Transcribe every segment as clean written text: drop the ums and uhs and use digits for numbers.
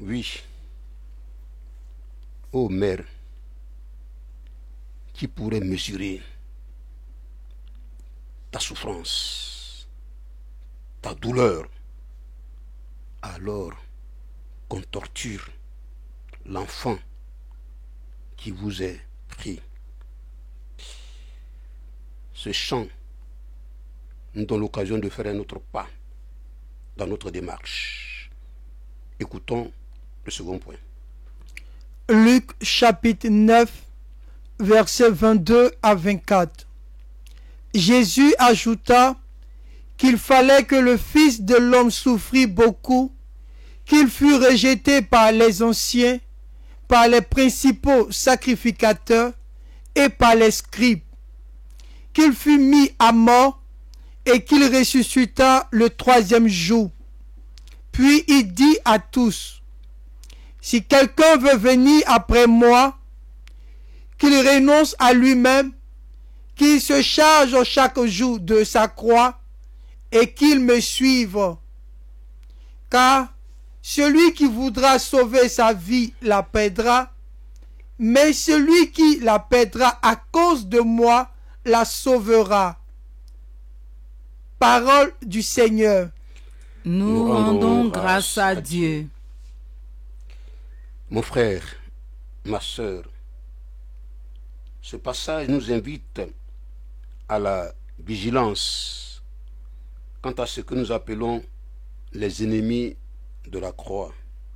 Oui, ô mère, qui pourrait mesurer ta souffrance, ta douleur, alors qu'on torture l'enfant qui vous est pris. Ce chant nous donne l'occasion de faire un autre pas dans notre démarche. Écoutons le second point. Luc chapitre 9, versets 22 à 24. Jésus ajouta qu'il fallait que le Fils de l'homme souffrit beaucoup, qu'il fût rejeté par les anciens, par les principaux sacrificateurs et par les scribes, qu'il fût mis à mort et qu'il ressuscita le troisième jour. Puis il dit à tous, « Si quelqu'un veut venir après moi, qu'il renonce à lui-même, qu'il se charge chaque jour de sa croix et qu'il me suive. Car celui qui voudra sauver sa vie la perdra, mais celui qui la perdra à cause de moi la sauvera. » Parole du Seigneur. Nous rendons grâce à Dieu. Mon frère, ma sœur, ce passage nous invite à la vigilance quant à ce que nous appelons les ennemis de la croix.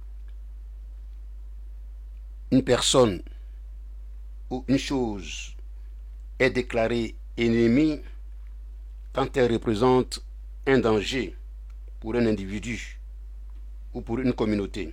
Une personne ou une chose est déclarée ennemie quand elle représente un danger pour un individu ou pour une communauté.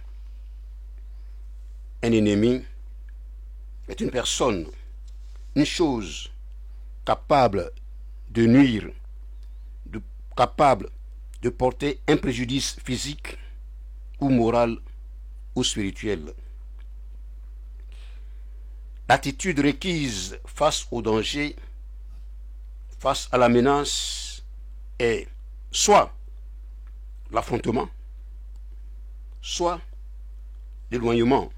Un ennemi est une personne, une chose capable de nuire, capable de porter un préjudice physique ou moral ou spirituel. L'attitude requise face au danger, face à la menace, est soit l'affrontement, soit l'éloignement,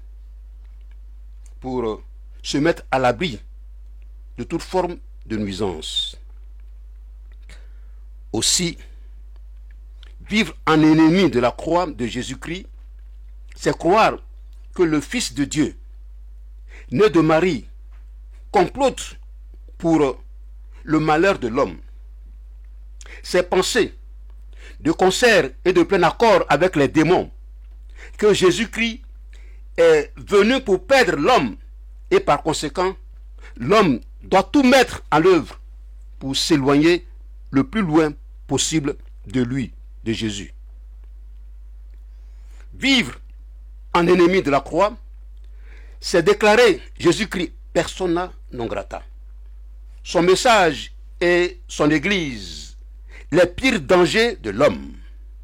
pour se mettre à l'abri de toute forme de nuisance. Aussi, vivre en ennemi de la croix de Jésus-Christ, c'est croire que le Fils de Dieu, né de Marie, complote pour le malheur de l'homme. C'est penser de concert et de plein accord avec les démons que Jésus-Christ est venu pour perdre l'homme et par conséquent, l'homme doit tout mettre en œuvre pour s'éloigner le plus loin possible de lui, de Jésus. Vivre en ennemi de la croix, c'est déclarer Jésus-Christ persona non grata. Son message et son église, les pires dangers de l'homme.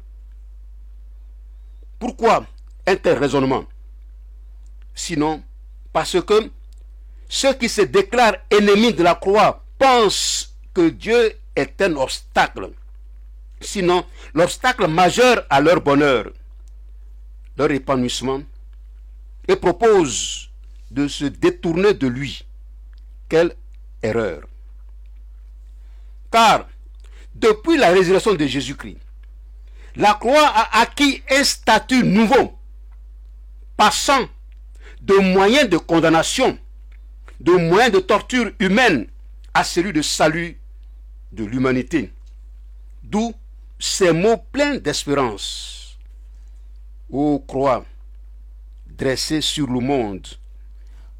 Pourquoi un tel raisonnement? Sinon, parce que ceux qui se déclarent ennemis de la croix pensent que Dieu est un obstacle, sinon l'obstacle majeur à leur bonheur, leur épanouissement, et proposent de se détourner de lui. Quelle erreur! Car, depuis la résurrection de Jésus-Christ, la croix a acquis un statut nouveau, passant de moyens de condamnation, de moyens de torture humaine à celui de salut de l'humanité. D'où ces mots pleins d'espérance. Ô croix, dressée sur le monde,